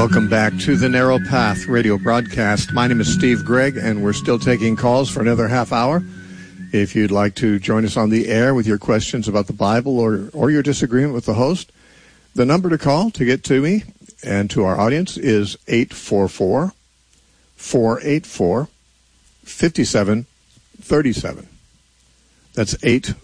Welcome back to the Narrow Path radio broadcast. My name is Steve Gregg, and we're still taking calls for another half hour. If you'd like to join us on the air with your questions about the Bible or your disagreement with the host, the number to call to get to me and to our audience is 844-484-5737. That's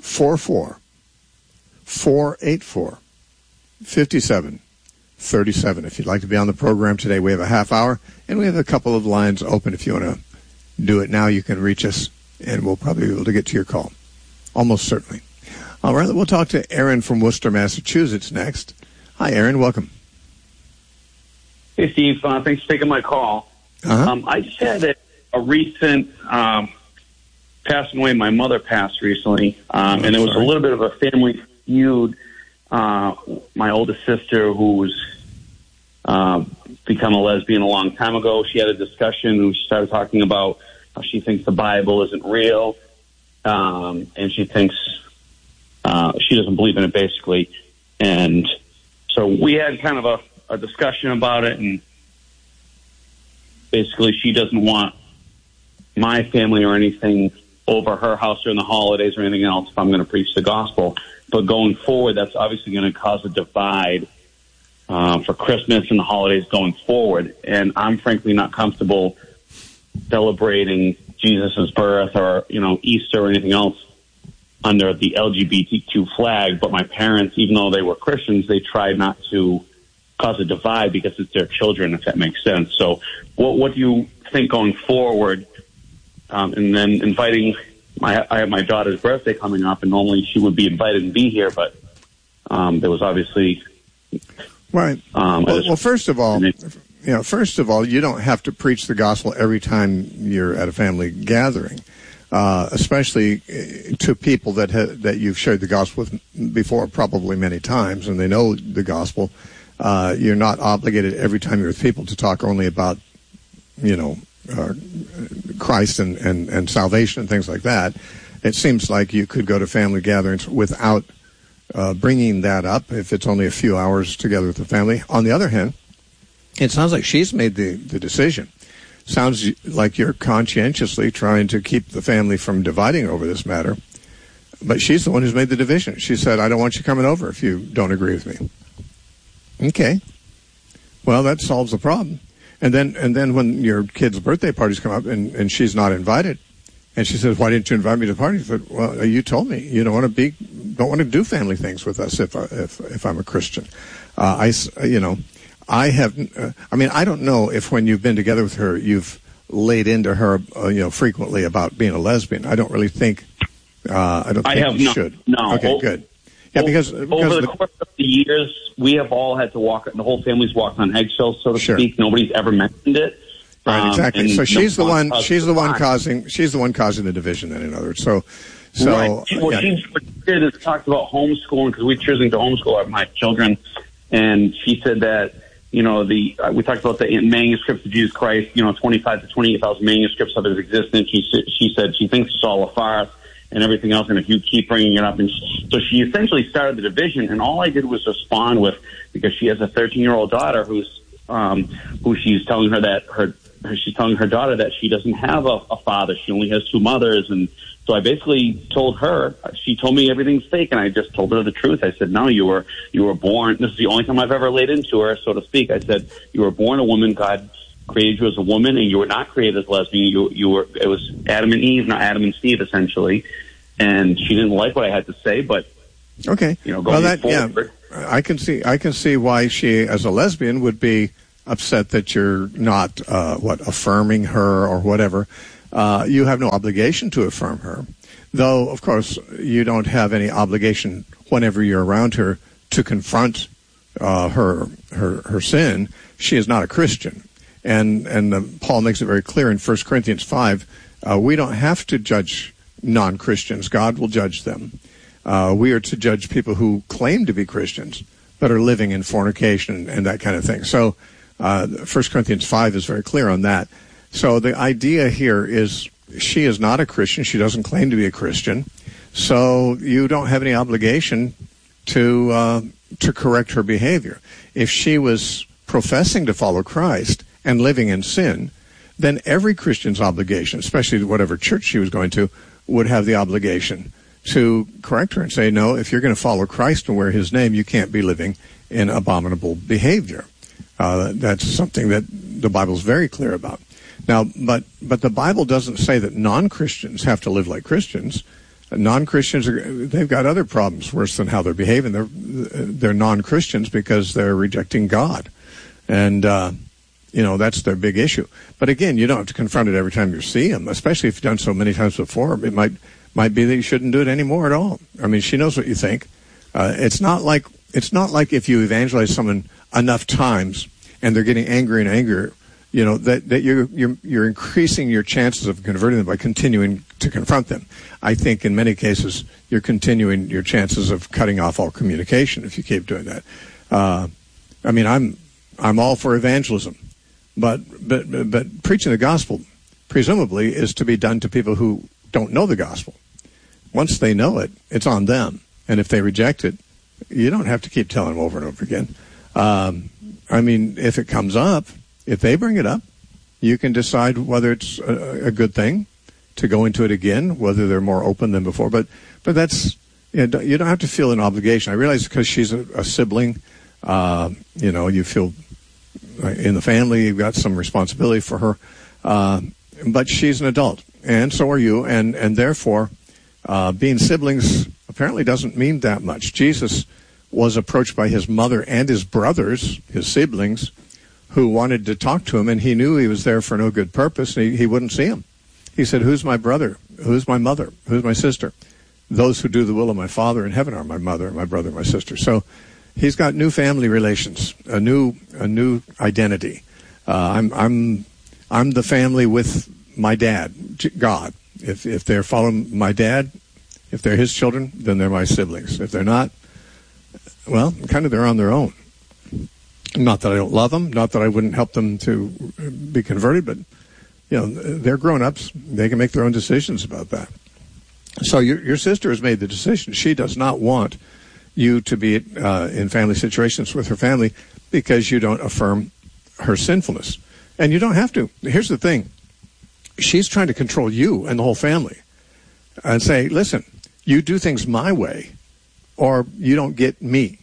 844-484-5737. If you'd like to be on the program today, we have a half hour, and we have a couple of lines open. If you want to do it now, you can reach us, and we'll probably be able to get to your call. Almost certainly. All right, we'll talk to Aaron from Worcester, Massachusetts next. Hi, Aaron. Welcome. Hey, Steve. Thanks for taking my call. I just had a recent passing away. My mother passed recently, and it was a little bit of a family feud. My oldest sister, who's become a lesbian a long time ago, she had a discussion and she started talking about how she thinks the Bible isn't real, and she thinks she doesn't believe in it, basically. And so we had kind of a discussion about it, and basically she doesn't want my family or anything over her house during the holidays or anything else if I'm going to preach the gospel. But going forward, that's obviously going to cause a divide for Christmas and the holidays going forward. And I'm frankly not comfortable celebrating Jesus' birth or, Easter or anything else under the LGBTQ flag. But my parents, even though they were Christians, they tried not to cause a divide because it's their children, if that makes sense. So what do you think going forward? And then inviting... I have my daughter's birthday coming up, and normally she would be invited and be here, but there was obviously right. Well, first of all, you don't have to preach the gospel every time you're at a family gathering, especially to people that you've shared the gospel with before, probably many times, and they know the gospel. You're not obligated every time you're with people to talk only about, Christ and salvation and things like that. It seems like you could go to family gatherings without bringing that up if it's only a few hours together with the family. On the other hand, it sounds like she's made the decision. Sounds like you're conscientiously trying to keep the family from dividing over this matter, but she's the one who's made the division. She said, I don't want you coming over if you don't agree with me. Okay. Well, that solves the problem. And then when your kid's birthday parties come up and she's not invited, and she says, "Why didn't you invite me to the party?" I said, "Well, you told me you don't want to do family things with us if I'm a Christian." I don't know if when you've been together with her, you've laid into her, frequently about being a lesbian. I don't really think. I don't think you should. No. Okay, good. Yeah, because over the course of the years, we have all had to walk. The whole family's walked on eggshells, so to speak. Nobody's ever mentioned it. Right, exactly. So she's the one causing the division. Then, in other words, so. Right. Well, she talked about homeschooling because we're choosing to homeschool my children, and she said that we talked about the manuscripts of Jesus Christ. 25 to 28,000 manuscripts of his existence. She said she thinks it's all a farce and everything else, and if you keep bringing it up, and so she essentially started the division. And all I did was respond with, because she has a 13-year-old daughter who she's telling her that she's telling her daughter that she doesn't have a father. She only has two mothers. And so I basically told her, she told me everything's fake, and I just told her the truth. I said, no, you were born. This is the only time I've ever laid into her, so to speak. I said, you were born a woman. God created you as a woman, and you were not created as lesbian. It was Adam and Eve, not Adam and Steve, essentially. And she didn't like what I had to say, but okay. Going forward, I can see why she, as a lesbian, would be upset that you're not affirming her or whatever. You have no obligation to affirm her, though. Of course, you don't have any obligation whenever you're around her to confront her sin. She is not a Christian. And Paul makes it very clear in 1 Corinthians 5, we don't have to judge non-Christians. God will judge them. We are to judge people who claim to be Christians but are living in fornication and that kind of thing. So 1 Corinthians 5 is very clear on that. So the idea here is she is not a Christian. She doesn't claim to be a Christian. So you don't have any obligation to correct her behavior. If she was professing to follow Christ and living in sin, then every Christian's obligation, especially whatever church she was going to, would have the obligation to correct her and say, no, if you're going to follow Christ and wear his name, you can't be living in abominable behavior. That's something that the Bible's very clear about. Now, but the Bible doesn't say that non-Christians have to live like Christians. Non-Christians, they've got other problems worse than how they're behaving. They're non-Christians because they're rejecting God. And, that's their big issue. But again, you don't have to confront it every time you see them, especially if you've done so many times before. It might be that you shouldn't do it anymore at all. I mean, she knows what you think. It's not like if you evangelize someone enough times and they're getting angrier and angrier, that you're increasing your chances of converting them by continuing to confront them. I think in many cases you're continuing your chances of cutting off all communication if you keep doing that. I'm all for evangelism, but preaching the gospel presumably is to be done to people who don't know the gospel. Once they know it, it's on them, and if they reject it, you don't have to keep telling them over and over again. If it comes up, if they bring it up, you can decide whether it's a good thing to go into it again, whether they're more open than before. But that's, you don't have to feel an obligation. I realize because she's a sibling, you feel in the family you've got some responsibility for her. But she's an adult, and so are you, and therefore being siblings apparently doesn't mean that much. Jesus was approached by his mother and his brothers, his siblings, who wanted to talk to him, and he knew he was there for no good purpose, and he wouldn't see him. He said, who's my brother? Who's my mother? Who's my sister? Those who do the will of my Father in heaven are my mother, my brother, my sister. So he's got new family relations, a new identity. I'm the family with my dad, God. If they're following my dad, if they're his children, then they're my siblings. If they're not, well, kind of they're on their own. Not that I don't love them, not that I wouldn't help them to be converted, but they're grown-ups. They can make their own decisions about that. So your sister has made the decision. She does not want you to be in family situations with her family because you don't affirm her sinfulness. And you don't have to. Here's the thing. She's trying to control you and the whole family and say, listen, you do things my way or you don't get me.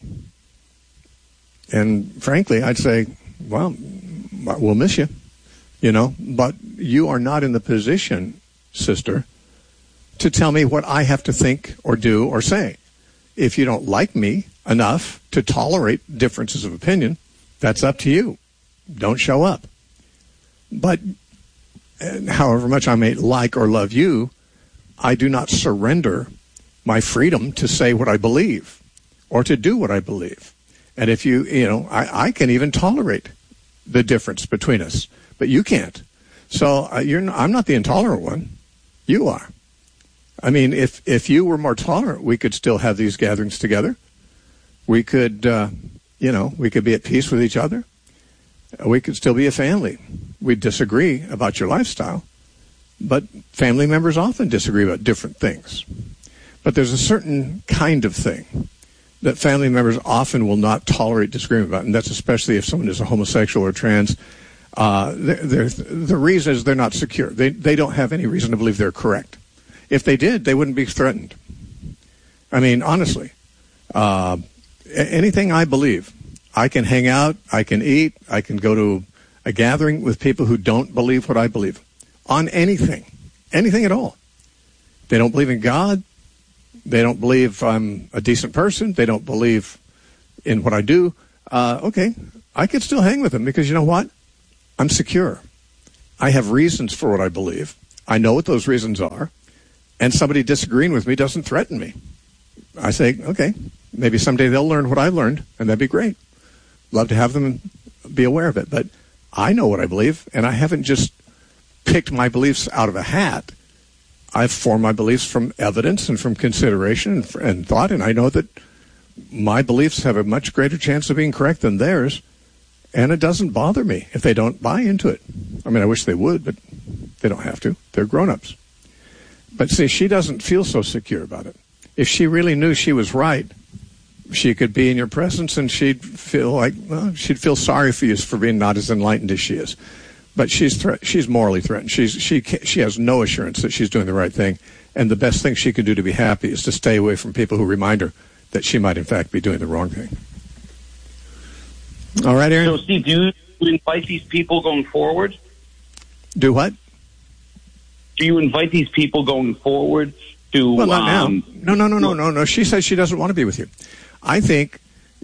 And frankly, I'd say, well, we'll miss you, but you are not in the position, sister, to tell me what I have to think or do or say. If you don't like me enough to tolerate differences of opinion, that's up to you. Don't show up. But however much I may like or love you, I do not surrender my freedom to say what I believe or to do what I believe. And if I can even tolerate the difference between us, but you can't. So I'm not the intolerant one. You are. I mean, if you were more tolerant, we could still have these gatherings together. We could, we could be at peace with each other. We could still be a family. We'd disagree about your lifestyle, but family members often disagree about different things. But there's a certain kind of thing that family members often will not tolerate disagreement about, and that's especially if someone is a homosexual or trans. The reason is they're not secure. They don't have any reason to believe they're correct. If they did, they wouldn't be threatened. I mean, honestly, anything I believe, I can hang out, I can eat, I can go to a gathering with people who don't believe what I believe on anything at all. They don't believe in God. They don't believe I'm a decent person. They don't believe in what I do. Okay, I could still hang with them because you know what? I'm secure. I have reasons for what I believe. I know what those reasons are. And somebody disagreeing with me doesn't threaten me. I say, okay, maybe someday they'll learn what I learned, and that'd be great. Love to have them be aware of it. But I know what I believe, and I haven't just picked my beliefs out of a hat. I've formed my beliefs from evidence and from consideration and thought, and I know that my beliefs have a much greater chance of being correct than theirs, and it doesn't bother me if they don't buy into it. I mean, I wish they would, but they don't have to. They're grown-ups. But see, she doesn't feel so secure about it. If she really knew she was right, she could be in your presence and she'd feel sorry for you for being not as enlightened as she is. But she's morally threatened. She has no assurance that she's doing the right thing. And the best thing she could do to be happy is to stay away from people who remind her that she might, in fact, be doing the wrong thing. All right, Aaron? So, Steve, do you invite these people going forward? Do what? Do you invite these people going forward to... Well, not now. No. She says she doesn't want to be with you. I think,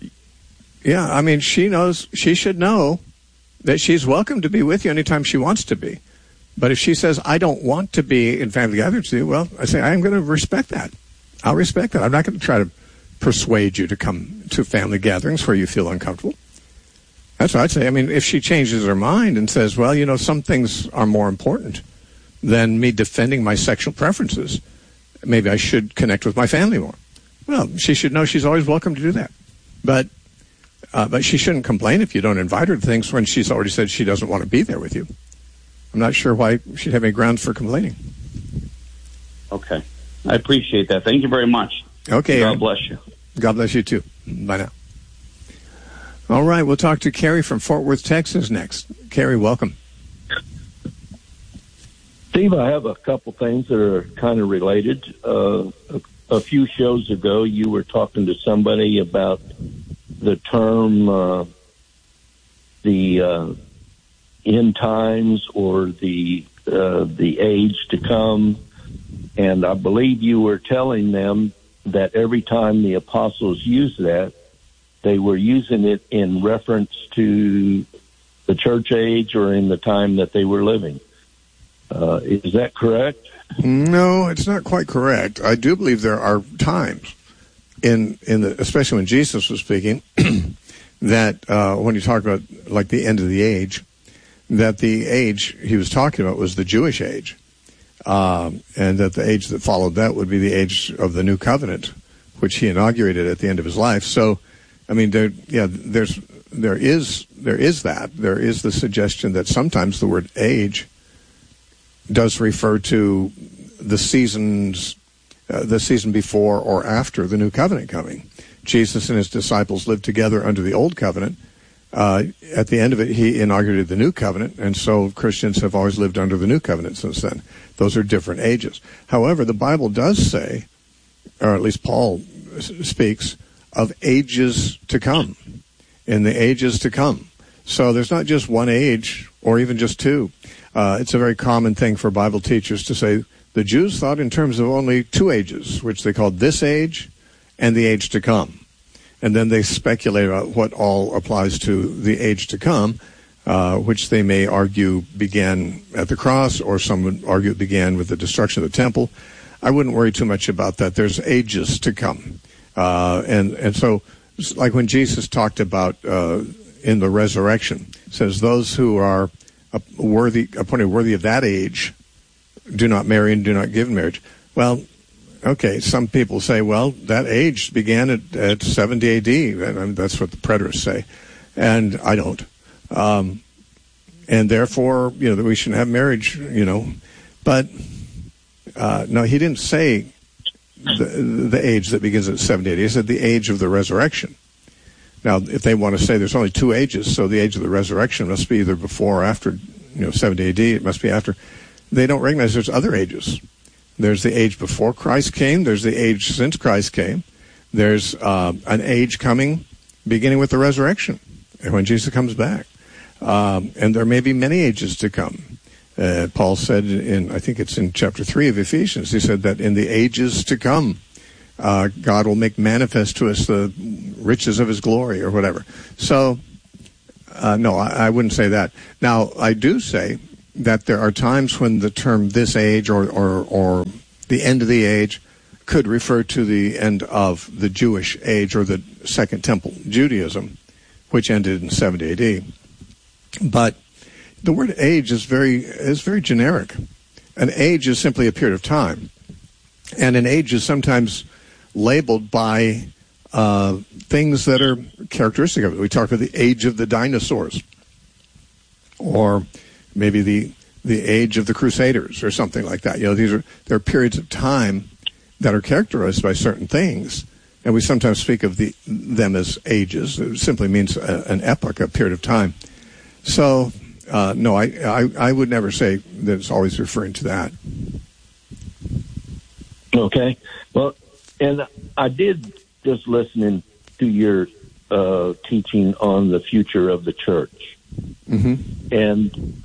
she should know that she's welcome to be with you anytime she wants to be. But if she says, I don't want to be in family gatherings with you, well, I say, I'm going to respect that. I'll respect that. I'm not going to try to persuade you to come to family gatherings where you feel uncomfortable. That's what I'd say. I mean, if she changes her mind and says, well, some things are more important than me defending my sexual preferences, maybe I should connect with my family more. Well, she should know she's always welcome to do that. But she shouldn't complain if you don't invite her to things when she's already said she doesn't want to be there with you. I'm not sure why she'd have any grounds for complaining. Okay. I appreciate that. Thank you very much. Okay. God bless you. God bless you, too. Bye now. All right. We'll talk to Carrie from Fort Worth, Texas next. Carrie, welcome. Steve, I have a couple things that are kind of related. A few shows ago, you were talking to somebody about the term the end times or the age to come, and I believe you were telling them that every time the apostles used that, they were using it in reference to the church age or in the time that they were living. Is that correct? No, it's not quite correct. I do believe there are times, especially when Jesus was speaking, that when you talk about like the end of the age, that the age he was talking about was the Jewish age, and that the age that followed that would be the age of the New Covenant, which he inaugurated at the end of his life. So, I mean, there is that. There is the suggestion that sometimes the word age does refer to the season before or after the New Covenant coming. Jesus and his disciples lived together under the Old Covenant. At the end of it, he inaugurated the New Covenant, and so Christians have always lived under the New Covenant since then. Those are different ages. However, the Bible does say, or at least Paul speaks, of ages to come, in the ages to come. So there's not just one age, or even just two. It's a very common thing for Bible teachers to say the Jews thought in terms of only two ages, which they called this age and the age to come. And then they speculate about what all applies to the age to come, which they may argue began at the cross, or some would argue it began with the destruction of the temple. I wouldn't worry too much about that. There's ages to come. And so, like when Jesus talked about in the resurrection, says those who are appointed worthy of that age do not marry and do not give in marriage. Well, okay, some people say, well, that age began at 70 AD. And that's what the preterists say. And I don't. And therefore, that we shouldn't have marriage, But, no, he didn't say the age that begins at 70 AD. He said the age of the resurrection. Now, if they want to say there's only two ages, so the age of the resurrection must be either before or after, 70 AD, it must be after. They don't recognize there's other ages. There's the age before Christ came. There's the age since Christ came. There's an age coming beginning with the resurrection when Jesus comes back. And there may be many ages to come. Paul said I think it's in chapter 3 of Ephesians, he said that in the ages to come, God will make manifest to us the riches of his glory or whatever. So, no, I wouldn't say that. Now, I do say that there are times when the term this age or the end of the age could refer to the end of the Jewish age or the Second Temple Judaism, which ended in 70 AD. But the word age is very generic. An age is simply a period of time. And an age is sometimes labeled by things that are characteristic of it. We talked about the age of the dinosaurs, or maybe the age of the Crusaders, or something like that. There are periods of time that are characterized by certain things and we sometimes speak of them as ages. It simply means an epoch, a period of time. So, no, I would never say that it's always referring to that. Okay. Well, and I did just listening to your teaching on the future of the church. Mm-hmm. And,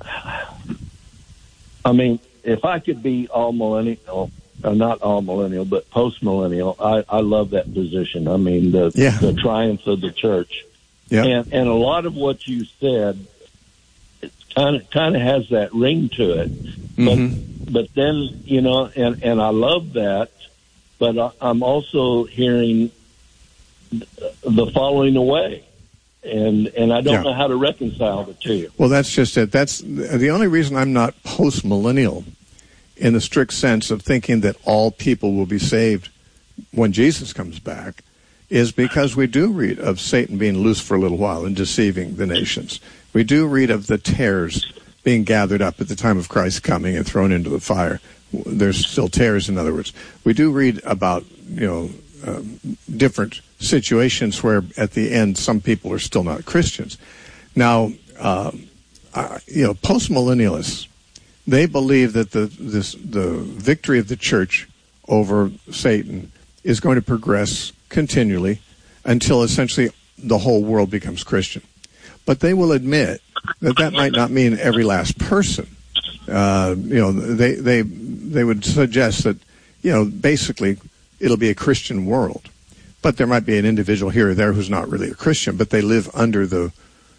I mean, if I could be all millennial, not all millennial, but post-millennial, I love that position. I mean, the triumph of the church. Yeah. And a lot of what you said, it kind of has that ring to it. But then, you know, and I love that, but I'm also hearing the falling away. And I don't know how to reconcile the two. Well, that's just it. That's the only reason I'm not post-millennial in the strict sense of thinking that all people will be saved when Jesus comes back is because we do read of Satan being loose for a little while and deceiving the nations. We do read of the tares being gathered up at the time of Christ coming and thrown into the fire. There's still tares, in other words. We do read about, different situations where at the end some people are still not Christians. Now, post-millennialists, they believe that the victory of the church over Satan is going to progress continually until essentially the whole world becomes Christian. But they will admit that might not mean every last person. They would suggest that, basically it'll be a Christian world. But there might be an individual here or there who's not really a Christian, but they live under the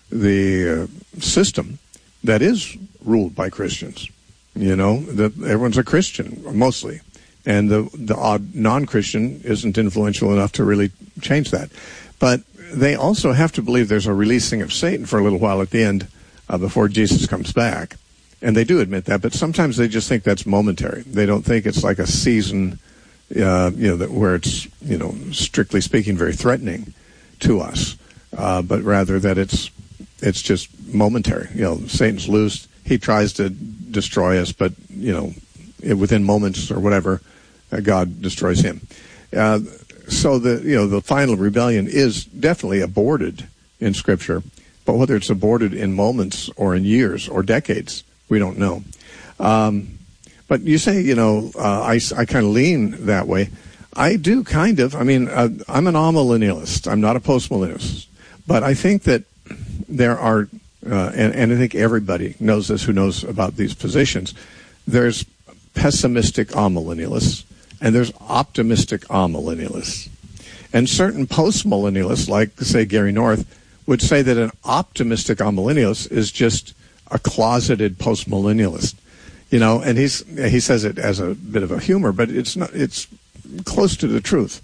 system that is ruled by Christians. That everyone's a Christian, mostly. And the odd non-Christian isn't influential enough to really change that. But they also have to believe there's a releasing of Satan for a little while at the end before Jesus comes back. And they do admit that, but sometimes they just think that's momentary. They don't think it's like a season, where it's, strictly speaking, very threatening to us, but rather that it's just momentary. Satan's loose. He tries to destroy us, but, within moments or whatever, God destroys him. So the final rebellion is definitely aborted in Scripture, but whether it's aborted in moments or in years or decades, we don't know. But you say, I kind of lean that way. I do kind of. I mean, I'm an amillennialist. I'm not a postmillennialist. But I think that there are, and I think everybody knows this who knows about these positions, there's pessimistic amillennialists, and there's optimistic amillennialists. And certain postmillennialists, like, say, Gary North, would say that an optimistic amillennialist is just a closeted postmillennialist. And he says it as a bit of a humor, but it's close to the truth.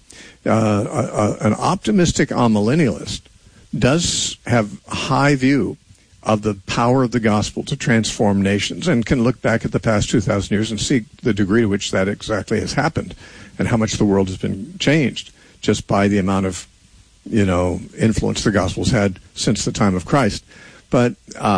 An optimistic amillennialist does have a high view of the power of the gospel to transform nations and can look back at the past 2,000 years and see the degree to which that exactly has happened and how much the world has been changed just by the amount of, influence the gospel's had since the time of Christ. But,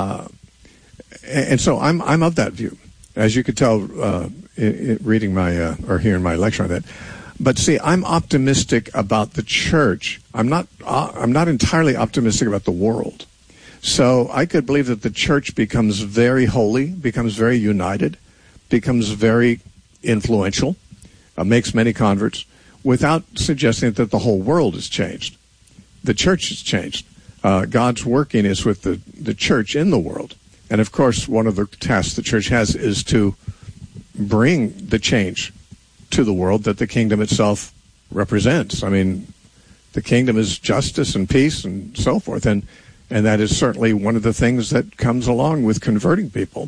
and so I'm of that view, as you could tell, reading my, or hearing my lecture on that. But see, I'm optimistic about the church. I'm not entirely optimistic about the world. So I could believe that the church becomes very holy, becomes very united, becomes very influential, makes many converts, without suggesting that the whole world has changed. The church has changed. God's working is with the church in the world. And of course, one of the tasks the church has is to bring the change to the world that the kingdom itself represents. I mean, the kingdom is justice and peace and so forth. And that is certainly one of the things that comes along with converting people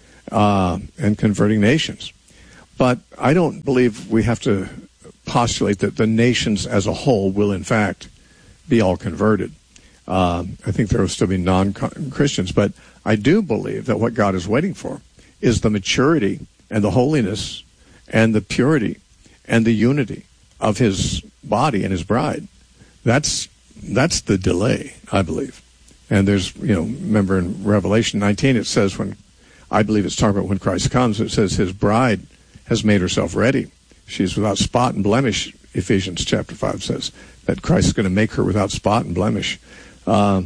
and converting nations. But I don't believe we have to postulate that the nations as a whole will, in fact, be all converted. I think there will still be non-Christians. But I do believe that what God is waiting for is the maturity and the holiness and the purity and the unity of his body and his bride. That's the delay, I believe. And there's, remember in Revelation 19, it says I believe it's talking about when Christ comes, it says his bride has made herself ready. She's without spot and blemish Ephesians chapter 5 says, that Christ is going to make her without spot and blemish. A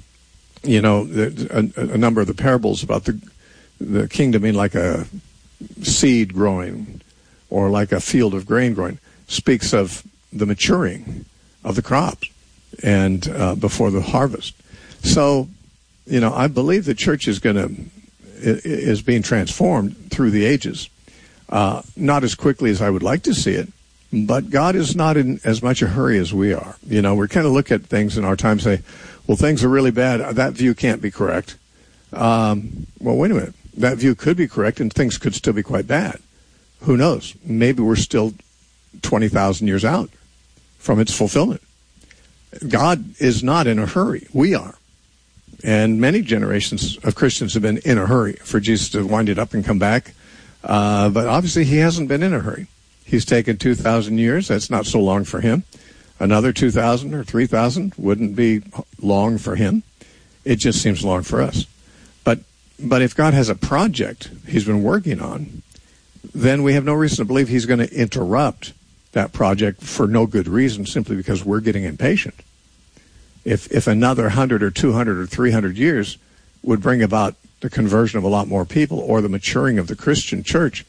number of the parables about the kingdom being like a seed growing or like a field of grain growing speaks of the maturing of the crops and before the harvest. So, I believe the church is being transformed through the ages. Not as quickly as I would like to see it, but God is not in as much a hurry as we are. We kind of look at things in our time and say, well, things are really bad. That view can't be correct. Well, wait a minute. That view could be correct, and things could still be quite bad. Who knows? Maybe we're still 20,000 years out from its fulfillment. God is not in a hurry. We are. And many generations of Christians have been in a hurry for Jesus to wind it up and come back. But obviously he hasn't been in a hurry. He's taken 2,000 years. That's not so long for him. Another 2,000 or 3,000 wouldn't be long for him. It just seems long for us. But if God has a project he's been working on, then we have no reason to believe he's going to interrupt that project for no good reason, simply because we're getting impatient. If another 100 or 200 or 300 years would bring about the conversion of a lot more people or the maturing of the Christian church,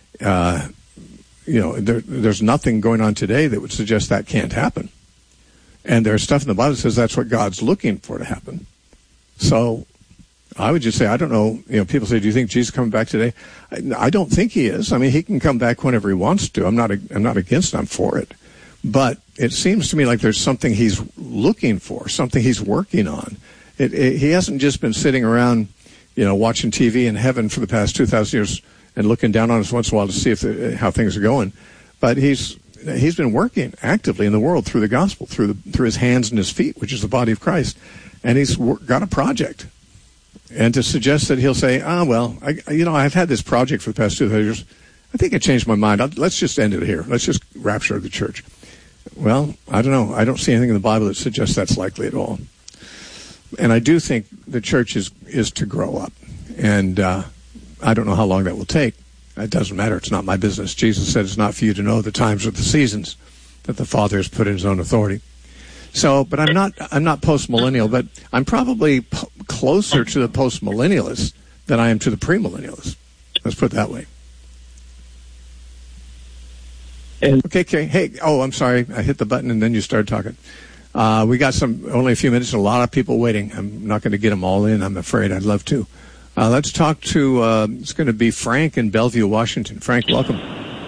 there's nothing going on today that would suggest that can't happen. And there's stuff in the Bible that says that's what God's looking for to happen. So I would just say, I don't know, people say, do you think Jesus is coming back today? I don't think he is. I mean, he can come back whenever he wants to. I'm not against it. I'm for it. But it seems to me like there's something he's looking for, something he's working on. He hasn't just been sitting around, watching TV in heaven for the past 2,000 years and looking down on us once in a while to see how things are going. But he's been working actively in the world through the gospel, through his hands and his feet, which is the body of Christ. And he's got a project. And to suggest that he'll say, I've had this project for the past 2 years. I think I changed my mind. Let's just end it here. Let's just rapture the church. Well, I don't know. I don't see anything in the Bible that suggests that's likely at all. And I do think the church is to grow up. And I don't know how long that will take. It doesn't matter. It's not my business. Jesus said it's not for you to know the times or the seasons that the Father has put in his own authority. So, but I'm not post-millennial, but I'm probably closer to the post-millennialists than I am to the premillennialists. Let's put it that way. Okay. Hey, I'm sorry. I hit the button and then you started talking. We got only a few minutes and a lot of people waiting. I'm not going to get them all in, I'm afraid. I'd love to. Let's talk to, it's going to be Frank in Bellevue, Washington. Frank, welcome.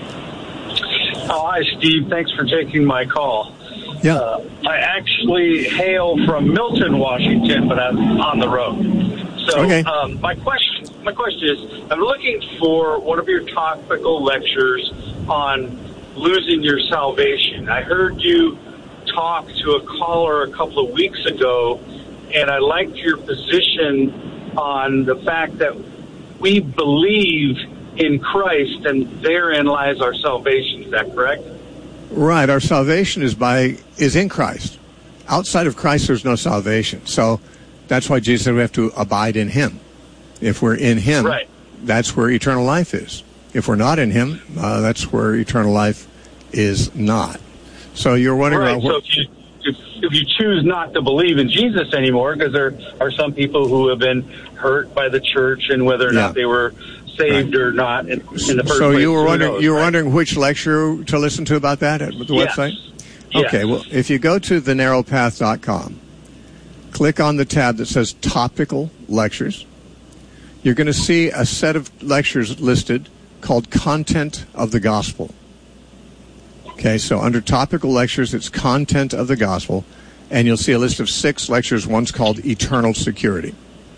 Hi, Steve. Thanks for taking my call. Yeah. I actually hail from Milton, Washington, but I'm on the road. So okay. My question is, I'm looking for one of your topical lectures on losing your salvation. I heard you talk to a caller a couple of weeks ago, and I liked your position on the fact that we believe in Christ, and therein lies our salvation. Is that correct? Right. Our salvation is in Christ. Outside of Christ, there's no salvation. So that's why Jesus said we have to abide in him. If we're in him, right, that's where eternal life is. If we're not in him, that's where eternal life is not. So you're wondering about so if you choose not to believe in Jesus anymore, because there are some people who have been hurt by the church and whether or not they were saved or not in the first place. So you were wondering which lecture to listen to about that at the website? Okay, well, if you go to thenarrowpath.com, click on the tab that says Topical Lectures, you're going to see a set of lectures listed called Content of the Gospel. Okay, so under Topical Lectures, it's Content of the Gospel, and you'll see a list of 6 lectures. One's called Eternal Security.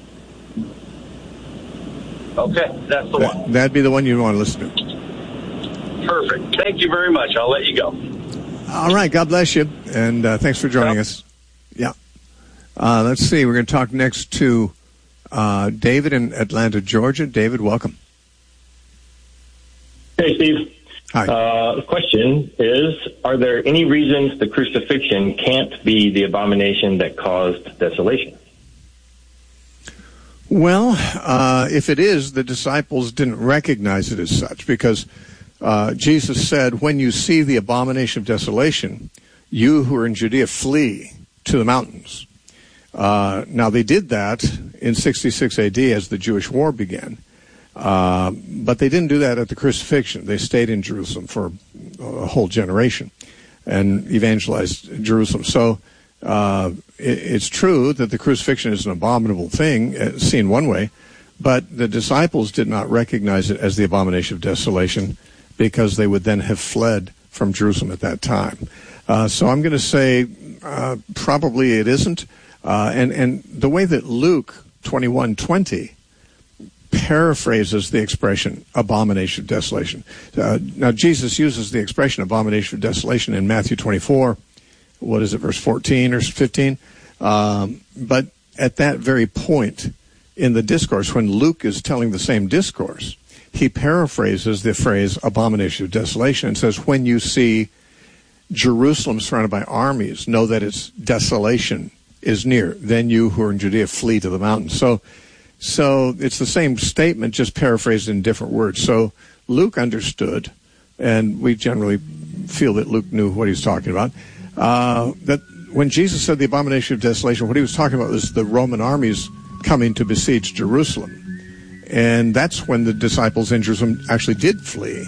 Okay, that's the one. That'd be the one you want to listen to. Perfect. Thank you very much. I'll let you go. All right, God bless you, and thanks for joining us. Yeah. Let's see, we're going to talk next to David in Atlanta, Georgia. David, welcome. Hey, Steve. Hi. The question is, are there any reasons the crucifixion can't be the abomination that caused desolation? Well, if it is, the disciples didn't recognize it as such, because Jesus said, when you see the abomination of desolation, you who are in Judea flee to the mountains. Now, they did that in 66 AD as the Jewish war began. But they didn't do that at the crucifixion. They stayed in Jerusalem for a whole generation and evangelized Jerusalem. So it's true that the crucifixion is an abominable thing, seen one way, but the disciples did not recognize it as the abomination of desolation because they would then have fled from Jerusalem at that time. So I'm going to say probably it isn't. And the way that Luke 21:20 paraphrases the expression abomination of desolation. Now, Jesus uses the expression abomination of desolation in Matthew 24. What is it, verse 14 or 15? But at that very point in the discourse, when Luke is telling the same discourse, he paraphrases the phrase abomination of desolation and says, when you see Jerusalem surrounded by armies, know that its desolation is near. Then you who are in Judea flee to the mountains. So it's the same statement, just paraphrased in different words. So Luke understood, and we generally feel that Luke knew what he was talking about, that when Jesus said the abomination of desolation, what he was talking about was the Roman armies coming to besiege Jerusalem. And that's when the disciples in Jerusalem actually did flee.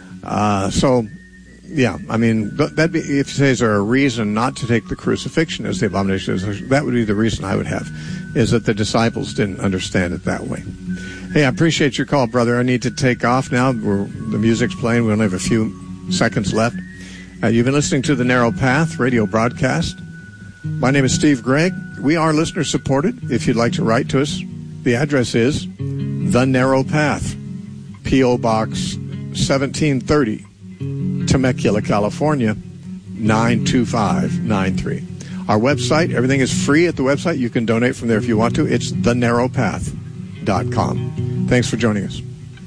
Yeah, I mean, that'd be, if you say, is there a reason not to take the crucifixion as the abomination of desolation, that would be the reason I would have, is that the disciples didn't understand it that way. Hey, I appreciate your call, brother. I need to take off now. The music's playing. We only have a few seconds left. You've been listening to the Narrow Path radio broadcast. My name is Steve Gregg. We are listener-supported. If you'd like to write to us, the address is The Narrow Path, P.O. Box 1730, Temecula, California, 92593. Our website, everything is free at the website. You can donate from there if you want to. It's thenarrowpath.com. Thanks for joining us.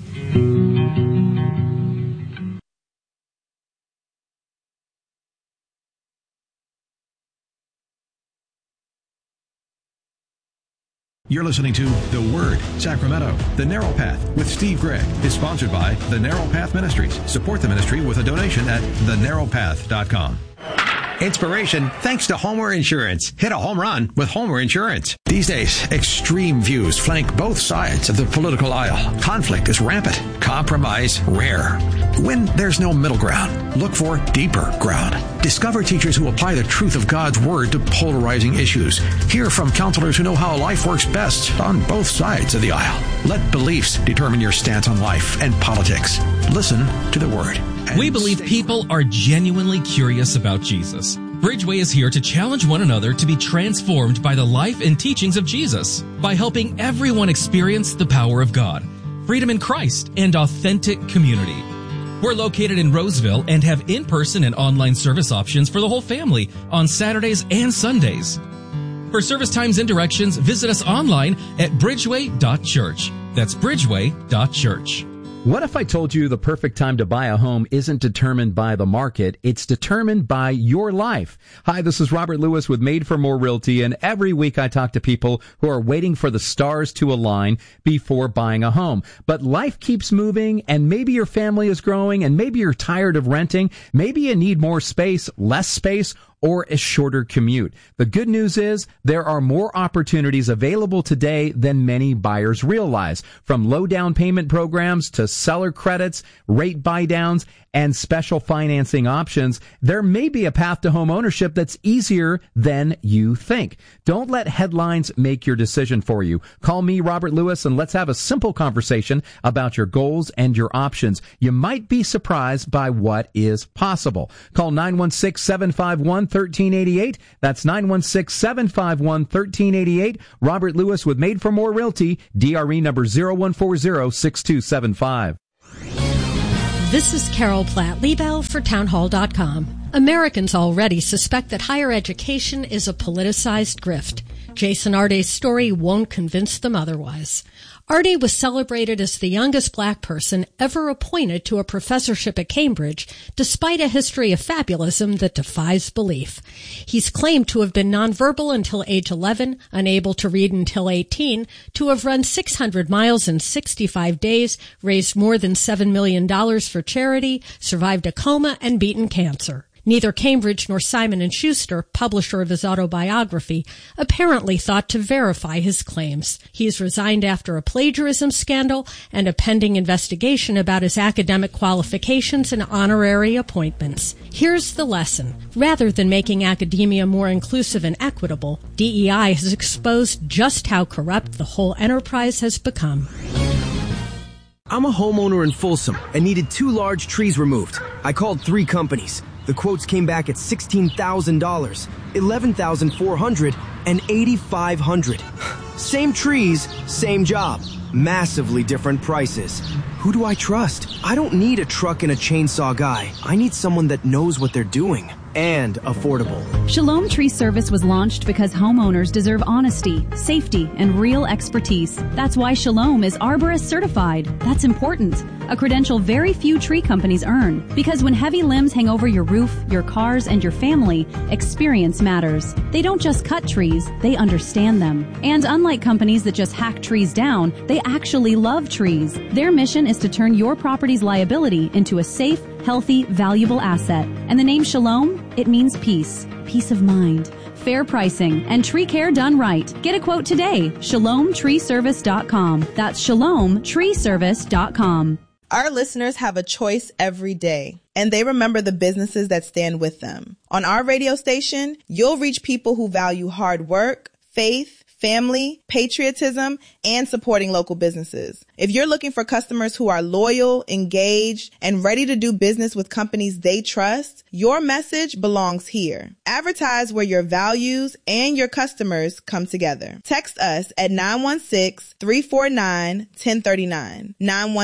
You're listening to The Word, Sacramento. The Narrow Path with Steve Gregg is sponsored by The Narrow Path Ministries. Support the ministry with a donation at thenarrowpath.com. Inspiration thanks to Homer Insurance. Hit a home run with Homer Insurance. These days, extreme views flank both sides of the political aisle. Conflict is rampant. Compromise rare. When there's no middle ground, look for deeper ground. Discover teachers who apply the truth of God's Word to polarizing issues. Hear from counselors who know how life works best on both sides of the aisle. Let beliefs determine your stance on life and politics. Listen to the Word. We believe people are genuinely curious about Jesus. Bridgeway is here to challenge one another to be transformed by the life and teachings of Jesus by helping everyone experience the power of God, freedom in Christ, and authentic community. We're located in Roseville and have in-person and online service options for the whole family on Saturdays and Sundays. For service times and directions, visit us online at bridgeway.church. That's bridgeway.church. What if I told you the perfect time to buy a home isn't determined by the market, it's determined by your life? Hi, this is Robert Lewis with Made for More Realty, and every week I talk to people who are waiting for the stars to align before buying a home. But life keeps moving, and maybe your family is growing, and maybe you're tired of renting. Maybe you need more space, less space, or a shorter commute. The good news is there are more opportunities available today than many buyers realize. From low down payment programs to seller credits, rate buy downs, and special financing options, there may be a path to home ownership that's easier than you think. Don't let headlines make your decision for you. Call me, Robert Lewis, and let's have a simple conversation about your goals and your options. You might be surprised by what is possible. Call 916-751-1388. That's 916-751-1388. Robert Lewis with Made for More Realty, DRE number 0140-6275. This is Carol Platt Liebau for townhall.com. Americans already suspect that higher education is a politicized grift. Jason Arday's story won't convince them otherwise. Arday was celebrated as the youngest black person ever appointed to a professorship at Cambridge, despite a history of fabulism that defies belief. He's claimed to have been nonverbal until age 11, unable to read until 18, to have run 600 miles in 65 days, raised more than $7 million for charity, survived a coma, and beaten cancer. Neither Cambridge nor Simon & Schuster, publisher of his autobiography, apparently thought to verify his claims. He's resigned after a plagiarism scandal and a pending investigation about his academic qualifications and honorary appointments. Here's the lesson. Rather than making academia more inclusive and equitable, DEI has exposed just how corrupt the whole enterprise has become. I'm a homeowner in Folsom and needed 2 large trees removed. I called 3 companies. The quotes came back at $16,000, $11,400, and $8,500. Same trees, same job. Massively different prices. Who do I trust? I don't need a truck and a chainsaw guy. I need someone that knows what they're doing. And affordable. Shalom Tree Service was launched because homeowners deserve honesty, safety, and real expertise. That's why Shalom is Arborist certified. That's important. A credential very few tree companies earn. Because when heavy limbs hang over your roof, your cars, and your family, experience matters. They don't just cut trees, they understand them. And unlike companies that just hack trees down, they actually love trees. Their mission is to turn your property's liability into a safe, healthy, valuable asset. And the name Shalom, it means peace, peace of mind, fair pricing, and tree care done right. Get a quote today, shalomtreeservice.com. That's shalomtreeservice.com. Our listeners have a choice every day, and they remember the businesses that stand with them. On our radio station, you'll reach people who value hard work, faith, family, patriotism, and supporting local businesses. If you're looking for customers who are loyal, engaged, and ready to do business with companies they trust, your message belongs here. Advertise where your values and your customers come together. Text us at 916-349-1039.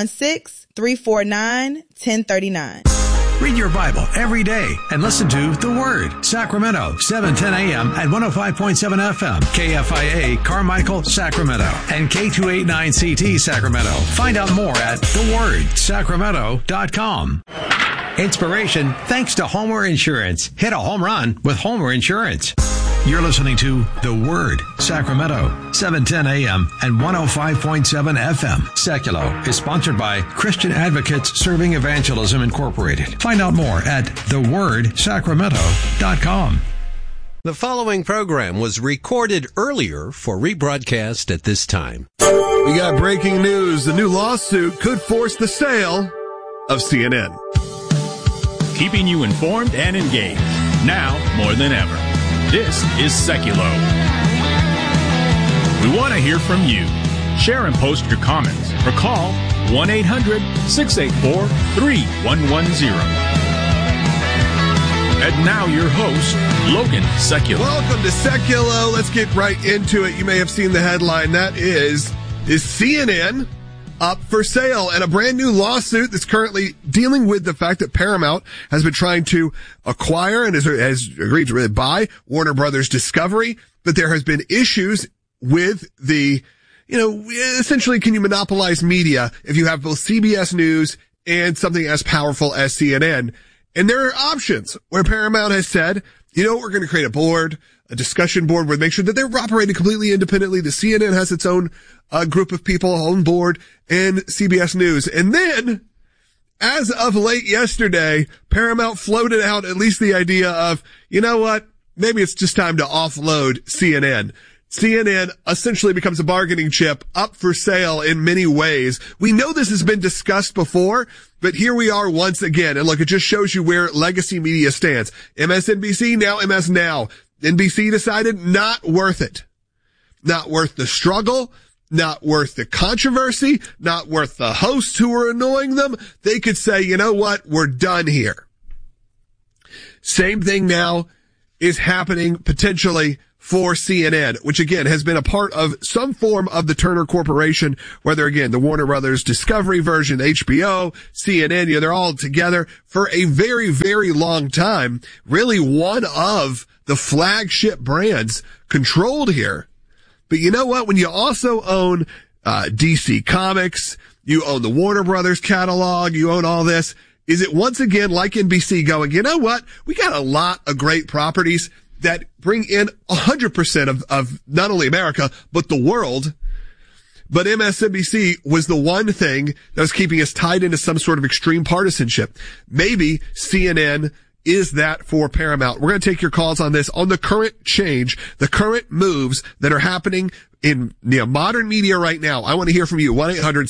916-349-1039. Read your Bible every day and listen to The Word, Sacramento, 710 a.m. at 105.7 FM, KFIA, Carmichael, Sacramento, and K289CT, Sacramento. Find out more at thewordsacramento.com. Inspiration thanks to Homer Insurance. Hit a home run with Homer Insurance. You're listening to The Word, Sacramento, 710 a.m. and 105.7 FM. Seculo is sponsored by Christian Advocates Serving Evangelism Incorporated. Find out more at thewordsacramento.com. The following program was recorded earlier for rebroadcast at this time. We got breaking news. The new lawsuit could force the sale of CNN. Keeping you informed and engaged, now more than ever. This is Seculo. We want to hear from you. Share and post your comments or call 1-800-684-3110. And now your host, Logan Seculo. Welcome to Seculo. Let's get right into it. You may have seen the headline. That is CNN up for sale, and a brand new lawsuit that's currently dealing with the fact that Paramount has been trying to acquire and has agreed to really buy Warner Brothers Discovery, but there has been issues with the, essentially, can you monopolize media if you have both CBS News and something as powerful as CNN? And there are options where Paramount has said, we're going to create a board, a discussion board where make sure that they're operating completely independently. The CNN has its own group of people on board, and CBS News. And then, as of late yesterday, Paramount floated out at least the idea of, maybe it's just time to offload CNN. CNN essentially becomes a bargaining chip up for sale in many ways. We know this has been discussed before, but here we are once again. And look, it just shows you where legacy media stands. MSNBC, now MS Now. NBC decided not worth it. Not worth the struggle, not worth the controversy, not worth the hosts who are annoying them. They could say, you know what, we're done here. Same thing now is happening potentially for CNN, which again has been a part of some form of the Turner Corporation, whether again, the Warner Brothers Discovery version, HBO, CNN, they're all together for a very, very long time. Really one of the flagship brands controlled here But you know what? When you also own DC Comics, you own the Warner Brothers catalog, you own all this, is it once again like NBC going, you know what? We got a lot of great properties that bring in 100% of not only America, but the world. But MSNBC was the one thing that was keeping us tied into some sort of extreme partisanship. Maybe CNN is that for Paramount. We're going to take your calls on this, on the current change, the current moves that are happening in modern media right now. I want to hear from you.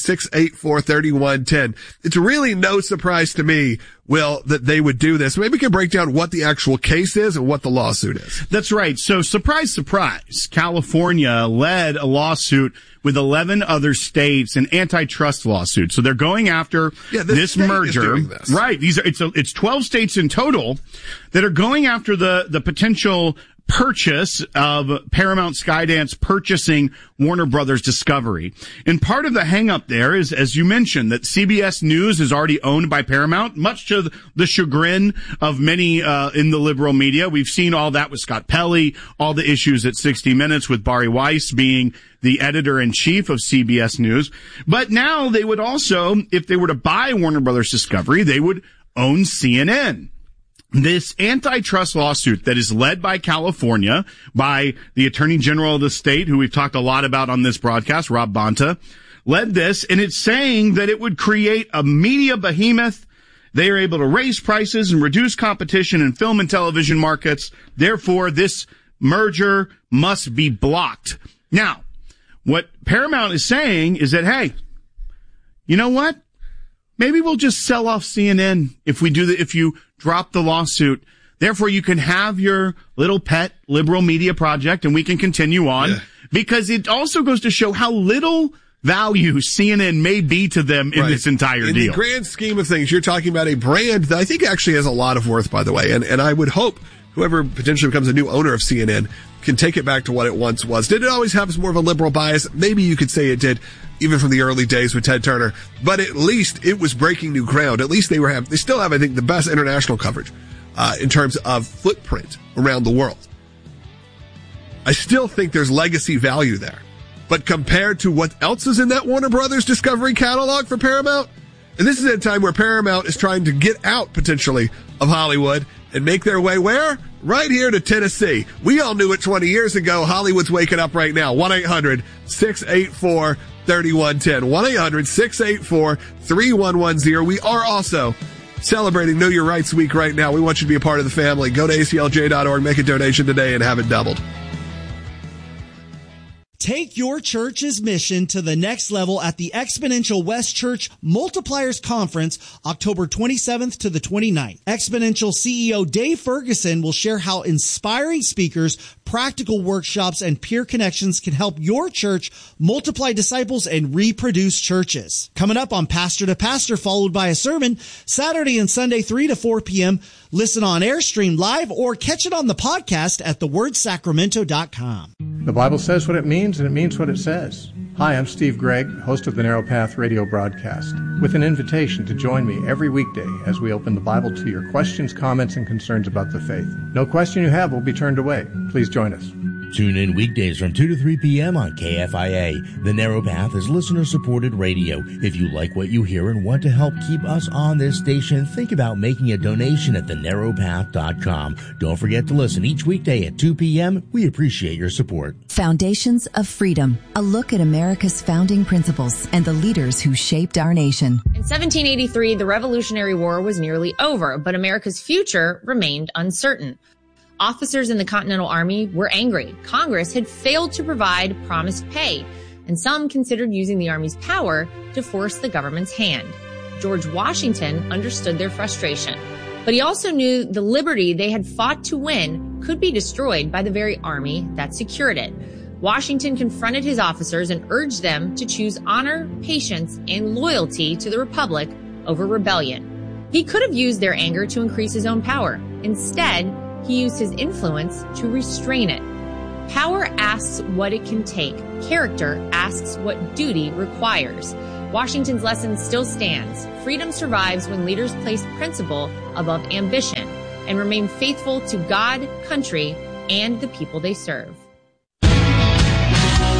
1-800-684-3110. It's really no surprise to me, Will, that they would do this. Maybe we can break down what the actual case is and what the lawsuit is. That's right. So surprise, surprise. California led a lawsuit with 11 other states, an antitrust lawsuit. So they're going after this merger. Right. It's 12 states in total that are going after the potential purchase of Paramount Skydance purchasing Warner Brothers Discovery. And part of the hang-up there is, as you mentioned, that CBS News is already owned by Paramount, much to the chagrin of many in the liberal media. We've seen all that with Scott Pelley, all the issues at 60 Minutes with Bari Weiss being the editor-in-chief of CBS News. But now they would also, if they were to buy Warner Brothers Discovery, they would own CNN. This antitrust lawsuit that is led by California, by the Attorney General of the state, who we've talked a lot about on this broadcast, Rob Bonta, led this, and it's saying that it would create a media behemoth. They are able to raise prices and reduce competition in film and television markets. Therefore, this merger must be blocked. Now, what Paramount is saying is that, hey, you know what? Maybe we'll just sell off CNN if you drop the lawsuit. Therefore, you can have your little pet liberal media project and we can continue on, because it also goes to show how little value CNN may be to them in this entire deal. In the grand scheme of things, you're talking about a brand that I think actually has a lot of worth, by the way. And I would hope whoever potentially becomes a new owner of CNN can take it back to what it once was. Did it always have more of a liberal bias? Maybe you could say it did, even from the early days with Ted Turner. But at least it was breaking new ground. At least they still have, I think, the best international coverage in terms of footprint around the world. I still think there's legacy value there. But compared to what else is in that Warner Brothers Discovery catalog for Paramount, and this is at a time where Paramount is trying to get out, potentially, of Hollywood and make their way where? Right here to Tennessee. We all knew it 20 years ago. Hollywood's waking up right now. 1-800-684-3110. 1-800-684-3110. We are also celebrating Know Your Rights Week right now. We want you to be a part of the family. Go to aclj.org, make a donation today, and have it doubled. Take your church's mission to the next level at the Exponential West Church Multipliers Conference, October 27th to the 29th. Exponential CEO Dave Ferguson will share how inspiring speakers, practical workshops, and peer connections can help your church multiply disciples and reproduce churches. Coming up on Pastor to Pastor, followed by a sermon, Saturday and Sunday, 3 to 4 p.m. Listen on Airstream Live or catch it on the podcast at thewordsacramento.com. The Bible says what it means, and it means what it says. Hi, I'm Steve Gregg, host of the Narrow Path radio broadcast, with an invitation to join me every weekday as we open the Bible to your questions, comments, and concerns about the faith. No question you have will be turned away. Please join us. Tune in weekdays from 2 to 3 p.m. on KFIA. The Narrow Path is listener-supported radio. If you like what you hear and want to help keep us on this station, think about making a donation at thenarrowpath.com. Don't forget to listen each weekday at 2 p.m. We appreciate your support. Foundations of Freedom, a look at America's founding principles and the leaders who shaped our nation. In 1783, the Revolutionary War was nearly over, but America's future remained uncertain. Officers in the Continental Army were angry. Congress had failed to provide promised pay, and some considered using the Army's power to force the government's hand. George Washington understood their frustration, but he also knew the liberty they had fought to win could be destroyed by the very army that secured it. Washington confronted his officers and urged them to choose honor, patience, and loyalty to the Republic over rebellion. He could have used their anger to increase his own power. Instead, he used his influence to restrain it. Power asks what it can take. Character asks what duty requires. Washington's lesson still stands. Freedom survives when leaders place principle above ambition and remain faithful to God, country, and the people they serve.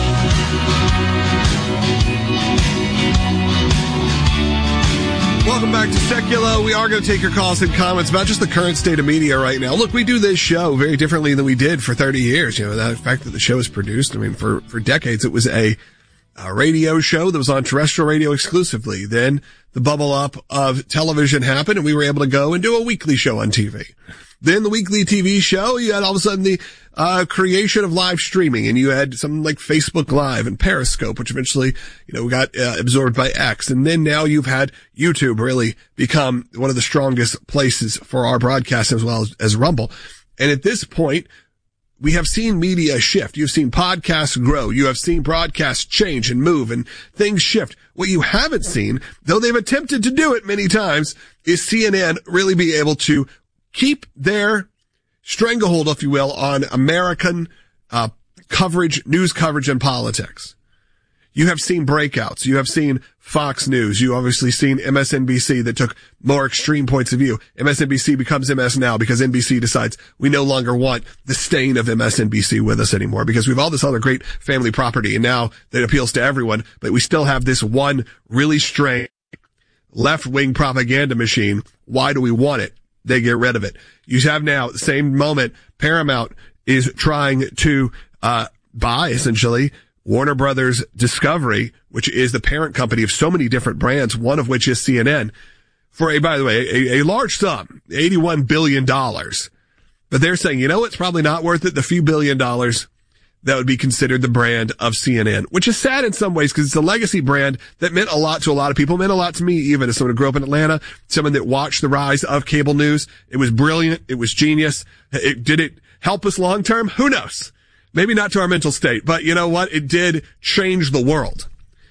Welcome back to Seculo. We are going to take your calls and comments about just the current state of media right now. Look, we do this show very differently than we did for 30 years. You know, the fact that the show is produced, I mean, for decades, it was a radio show that was on terrestrial radio exclusively. Then the bubble up of television happened, and we were able to go and do a weekly show on TV. Then the weekly TV show, you had all of a sudden the creation of live streaming, and you had something like Facebook Live and Periscope, which eventually, got absorbed by X. And then now you've had YouTube really become one of the strongest places for our broadcast as well as Rumble. And at this point, we have seen media shift. You've seen podcasts grow. You have seen broadcasts change and move and things shift. What you haven't seen, though they've attempted to do it many times, is CNN really be able to keep their stranglehold, if you will, on American coverage, news coverage, and politics. You have seen breakouts. You have seen Fox News. You obviously seen MSNBC that took more extreme points of view. MSNBC becomes MS Now because NBC decides we no longer want the stain of MSNBC with us anymore because we have all this other great family property and now that appeals to everyone, but we still have this one really strange left-wing propaganda machine. Why do we want it? They get rid of it. You have now, at the same moment, Paramount is trying to buy, essentially, Warner Brothers Discovery, which is the parent company of so many different brands, one of which is CNN, for by the way, a large sum, $81 billion. But they're saying, it's probably not worth it, the few $1 billion that would be considered the brand of CNN, which is sad in some ways because it's a legacy brand that meant a lot to a lot of people, meant a lot to me even as someone who grew up in Atlanta, someone that watched the rise of cable news. It was brilliant. It was genius. Did it help us long term? Who knows? Maybe not to our mental state, but you know what? It did change the world.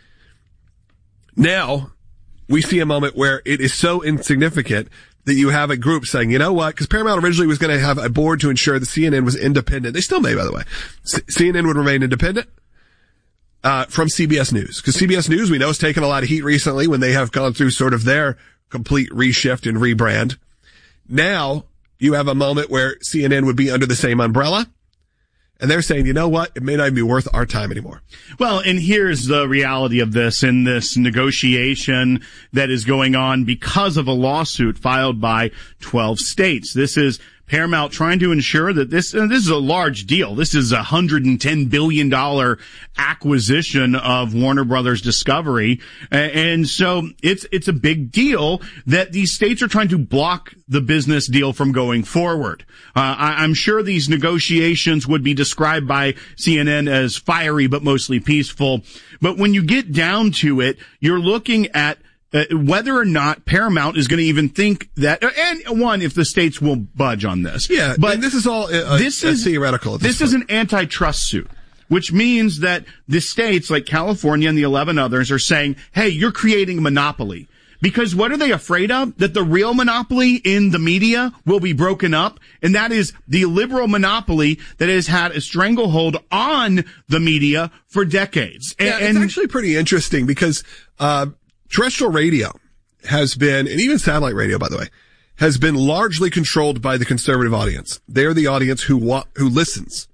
Now we see a moment where it is so insignificant that you have a group saying, you know what? Because Paramount originally was going to have a board to ensure that CNN was independent. They still may, by the way. CNN would remain independent from CBS News. Because CBS News, we know, has taken a lot of heat recently when they have gone through sort of their complete reshift and rebrand. Now you have a moment where CNN would be under the same umbrella. And they're saying, you know what? It may not even be worth our time anymore. Well, and here's the reality of this in this negotiation that is going on because of a lawsuit filed by 12 states. This is Paramount trying to ensure that this is a large deal. This is a $110 billion acquisition of Warner Brothers Discovery. And so it's a big deal that these states are trying to block the business deal from going forward. I'm sure these negotiations would be described by CNN as fiery, but mostly peaceful. But when you get down to it, you're looking at whether or not Paramount is going to even think that, and one, if the states will budge on this. Yeah, but this is all this is theoretical. This is an antitrust suit, which means that the states like California and the 11 others are saying, hey, you're creating a monopoly. Because what are they afraid of? That the real monopoly in the media will be broken up, and that is the liberal monopoly that has had a stranglehold on the media for decades. It's actually pretty interesting because terrestrial radio has been, and even satellite radio, by the way, has been largely controlled by the conservative audience. They're the audience who listens.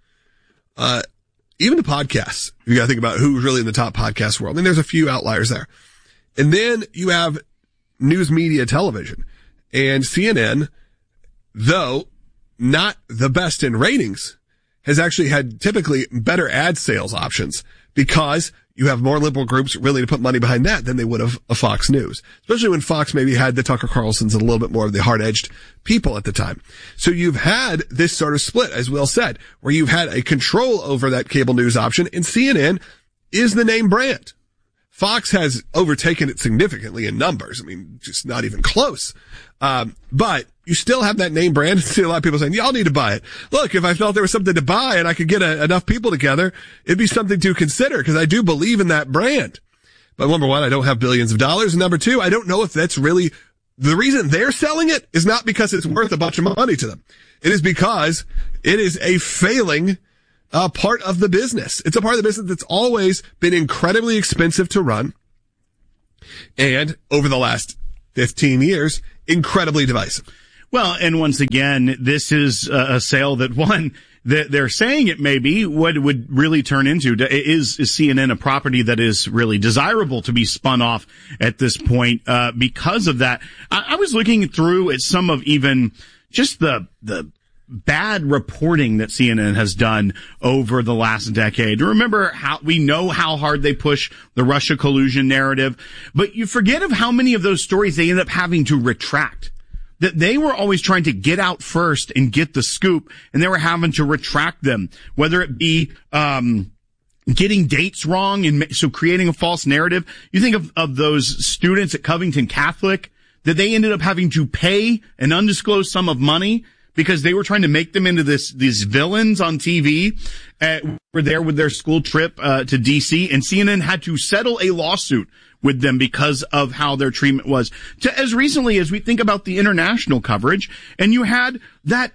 Even to podcasts, you gotta think about who's really in the top podcast world. I mean, there's a few outliers there. And then you have news media television. And CNN, though not the best in ratings, has actually had typically better ad sales options because you have more liberal groups willing to put money behind that than they would have a Fox News, especially when Fox maybe had the Tucker Carlsons and a little bit more of the hard-edged people at the time. So you've had this sort of split, as Will said, where you've had a control over that cable news option, and CNN is the name brand. Fox has overtaken it significantly in numbers. I mean, just not even close. But you still have that name brand. I see a lot of people saying, y'all need to buy it. Look, if I felt there was something to buy and I could get enough people together, it'd be something to consider because I do believe in that brand. But number one, I don't have billions of dollars. And number two, I don't know if that's really the reason they're selling it is not because it's worth a bunch of money to them. It is because it is a failing part of the business. It's a part of the business that's always been incredibly expensive to run. And over the last 15 years, incredibly divisive. Well, and once again, this is a sale that, one, they're saying it may be, what it would really turn into is CNN a property that is really desirable to be spun off at this point because of that. I was looking through at some of even just the bad reporting that CNN has done over the last decade. Remember how we know how hard they push the Russia collusion narrative, but you forget of how many of those stories they end up having to retract. That they were always trying to get out first and get the scoop, and they were having to retract them, whether it be getting dates wrong and so creating a false narrative. You think of those students at Covington Catholic that they ended up having to pay an undisclosed sum of money because they were trying to make them into these villains on TV. Were there with their school trip to DC, and CNN had to settle a lawsuit with them because of how their treatment was. As recently as we think about the international coverage, and you had that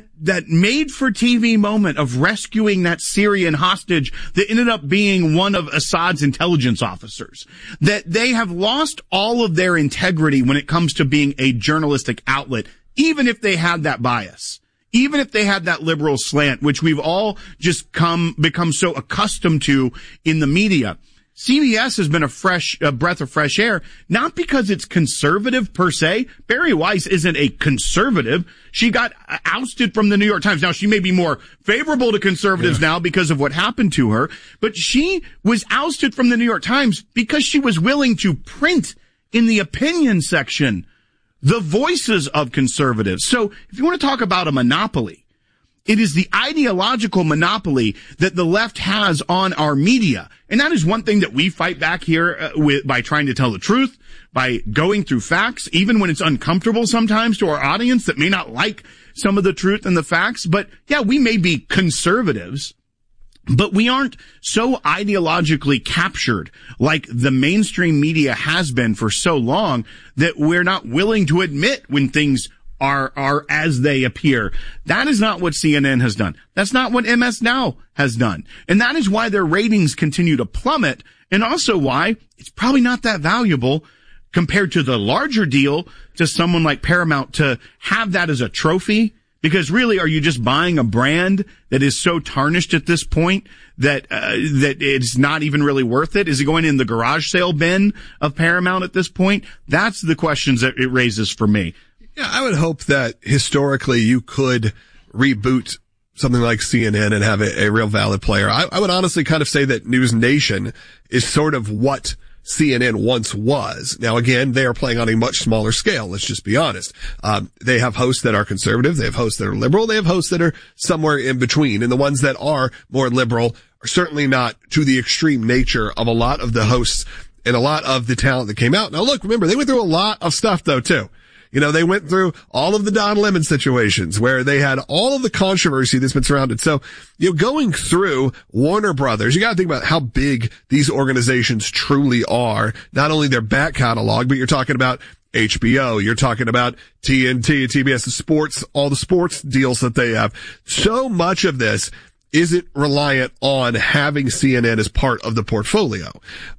made for TV moment of rescuing that Syrian hostage that ended up being one of Assad's intelligence officers, that they have lost all of their integrity when it comes to being a journalistic outlet, even if they had that bias, even if they had that liberal slant, which we've all just become so accustomed to in the media. CBS has been a breath of fresh air, not because it's conservative per se. Bari Weiss isn't a conservative. She got ousted from the New York Times. Now, she may be more favorable to conservatives now because of what happened to her, but she was ousted from the New York Times because she was willing to print in the opinion section the voices of conservatives. So if you want to talk about a monopoly, it is the ideological monopoly that the left has on our media. And that is one thing that we fight back here by trying to tell the truth, by going through facts, even when it's uncomfortable sometimes to our audience that may not like some of the truth and the facts. But yeah, we may be conservatives, but we aren't so ideologically captured like the mainstream media has been for so long that we're not willing to admit when things are as they appear. That is not what CNN has done. That's not what MS Now has done. And that is why their ratings continue to plummet, and also why it's probably not that valuable compared to the larger deal to someone like Paramount to have that as a trophy. Because really, are you just buying a brand that is so tarnished at this point that it's not even really worth it? Is it going in the garage sale bin of Paramount at this point? That's the questions that it raises for me. Yeah, I would hope that historically you could reboot something like CNN and have a real valid player. I would honestly kind of say that News Nation is sort of what CNN once was. Now, again, they are playing on a much smaller scale. Let's just be honest. They have hosts that are conservative. They have hosts that are liberal. They have hosts that are somewhere in between. And the ones that are more liberal are certainly not to the extreme nature of a lot of the hosts and a lot of the talent that came out. Now, look, remember, they went through a lot of stuff, though, too. You know, they went through all of the Don Lemon situations where they had all of the controversy that's been surrounded. So, you know, going through Warner Brothers, you got to think about how big these organizations truly are. Not only their back catalog, but you're talking about HBO, you're talking about TNT, TBS, the sports, all the sports deals that they have. So much of this isn't reliant on having CNN as part of the portfolio.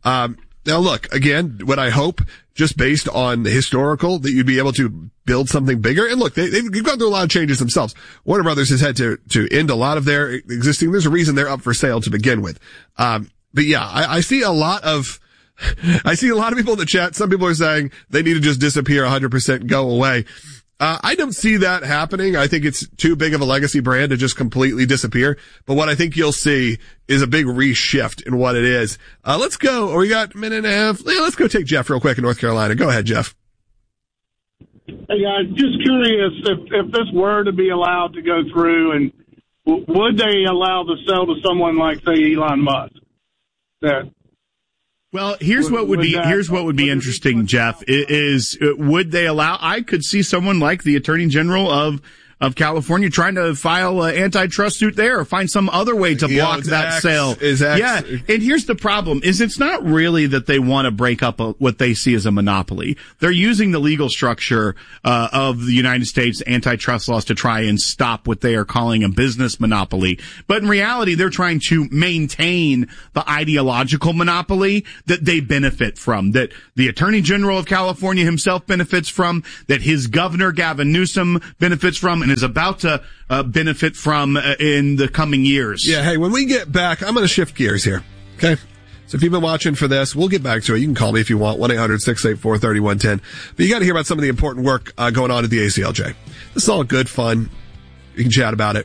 Now look, again, what I hope, just based on the historical, that you'd be able to build something bigger. And look, they've gone through a lot of changes themselves. Warner Brothers has had to end a lot of their existing, there's a reason they're up for sale to begin with. But yeah, I see a lot of people in the chat. Some people are saying they need to just disappear 100%, go away. I don't see that happening. I think it's too big of a legacy brand to just completely disappear. But what I think you'll see is a big reshift in what it is. Let's go. We got a minute and a half. Yeah, let's go take Jeff real quick in North Carolina. Go ahead, Jeff. Hey, guys, just curious if this were to be allowed to go through, and would they allow the sale to someone like, say, Elon Musk? Well, here's what would be interesting, Jeff, is would they allow, I could see someone like the Attorney General of California trying to file an antitrust suit there or find some other way to block that sale. Yeah. And here's the problem is it's not really that they want to break up what they see as a monopoly. They're using the legal structure, of the United States antitrust laws to try and stop what they are calling a business monopoly. But in reality, they're trying to maintain the ideological monopoly that they benefit from, that the Attorney General of California himself benefits from, that his governor, Gavin Newsom, benefits from, and is about to benefit from in the coming years. Yeah, hey, when we get back, I'm going to shift gears here, okay? So if you've been watching for this, we'll get back to it. You can call me if you want, 1-800-684-3110. But you got to hear about some of the important work going on at the ACLJ. This is all good fun. You can chat about it.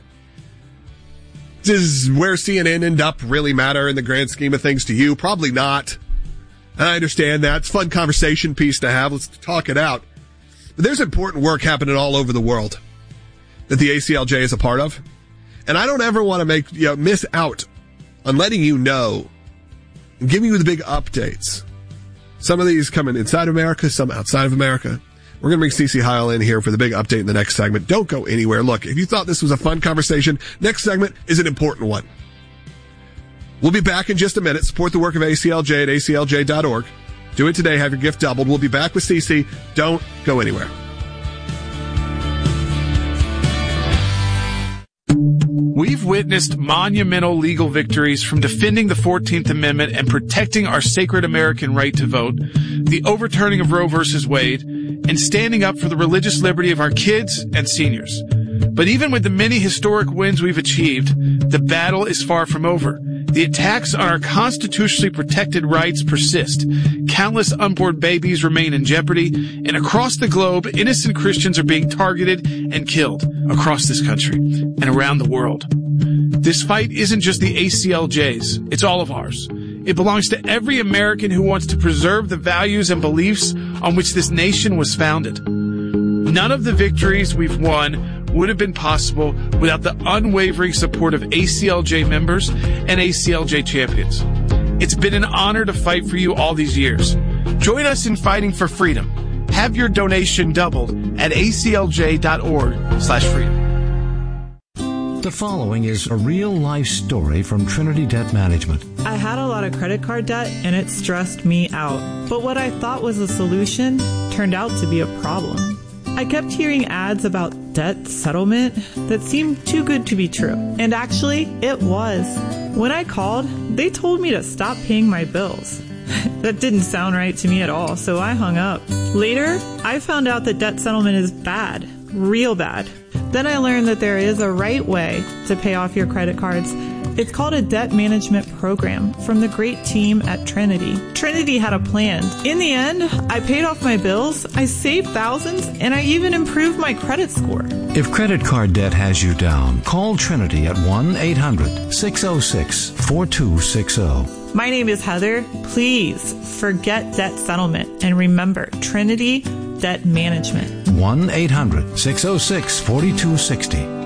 Does where CNN end up really matter in the grand scheme of things to you? Probably not. I understand that. It's a fun conversation piece to have. Let's talk it out. But there's important work happening all over the world that the ACLJ is a part of. And I don't ever want to miss out on letting you know and giving you the big updates. Some of these coming inside of America, some outside of America. We're going to bring Cece Heil in here for the big update in the next segment. Don't go anywhere. Look, if you thought this was a fun conversation, next segment is an important one. We'll be back in just a minute. Support the work of ACLJ at aclj.org. Do it today. Have your gift doubled. We'll be back with Cece. Don't go anywhere. We've witnessed monumental legal victories from defending the 14th Amendment and protecting our sacred American right to vote, the overturning of Roe v. Wade, and standing up for the religious liberty of our kids and seniors. But even with the many historic wins we've achieved, the battle is far from over. The attacks on our constitutionally protected rights persist. Countless unborn babies remain in jeopardy, and across the globe, innocent Christians are being targeted and killed across this country and around the world. This fight isn't just the ACLJ's, it's all of ours. It belongs to every American who wants to preserve the values and beliefs on which this nation was founded. None of the victories we've won would have been possible without the unwavering support of ACLJ members and ACLJ champions. It's been an honor to fight for you all these years. Join us in fighting for freedom. Have your donation doubled at aclj.org/freedom. The following is a real-life story from Trinity Debt Management. I had a lot of credit card debt, and it stressed me out. But what I thought was a solution turned out to be a problem. I kept hearing ads about debt settlement that seemed too good to be true. And actually, it was. When I called, they told me to stop paying my bills. That didn't sound right to me at all, so I hung up. Later, I found out that debt settlement is bad. Real bad. Then I learned that there is a right way to pay off your credit cards. It's called a debt management program from the great team at Trinity. Trinity had a plan. In the end, I paid off my bills, I saved thousands, and I even improved my credit score. If credit card debt has you down, call Trinity at 1-800-606-4260. My name is Heather. Please forget debt settlement and remember Trinity Debt Management. 1-800-606-4260.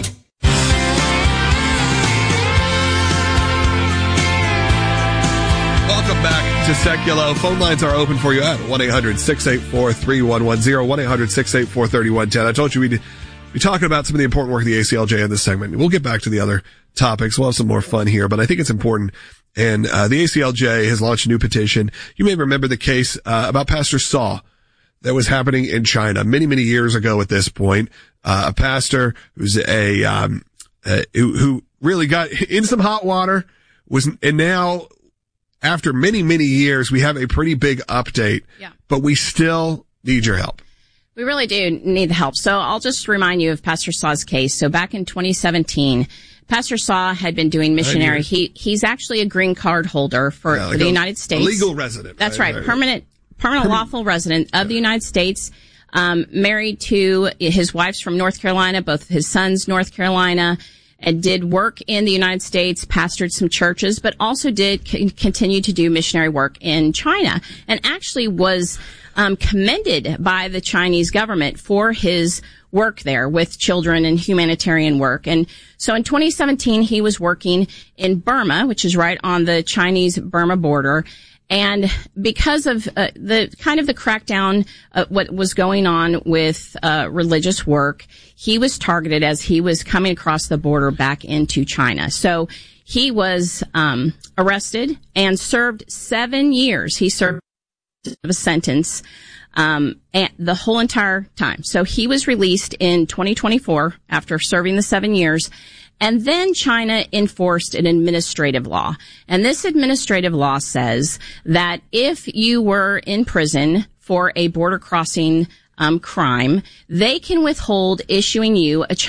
Welcome back to Seculo. Phone lines are open for you at 1-800-684-3110, 1-800-684-3110. I told you we'd be talking about some of the important work of the ACLJ in this segment. We'll get back to the other topics. We'll have some more fun here, but I think it's important. And the ACLJ has launched a new petition. You may remember the case about Pastor Saw that was happening in China many, many years ago at this point. A pastor who's who really got in some hot water and now after many, many years, we have a pretty big update, but we still need your help. We really do need the help. So I'll just remind you of Pastor Saw's case. So back in 2017, Pastor Saw had been doing missionary. He's actually a green card holder for the United States. A legal resident. That's right. Permanent lawful resident of the United States. Married to his wife's from North Carolina, both his sons, North Carolina, and did work in the United States, pastored some churches, but also did continue to do missionary work in China, and actually was commended by the Chinese government for his work there with children and humanitarian work. And so in 2017, he was working in Burma, which is right on the Chinese-Burma border. And because of the crackdown, what was going on with religious work, he was targeted as he was coming across the border back into China. So he was arrested and served 7 years. He served a sentence and the whole entire time. So he was released in 2024 after serving the 7 years. And then China enforced an administrative law. And this administrative law says that if you were in prison for a border crossing crime, they can withhold issuing you a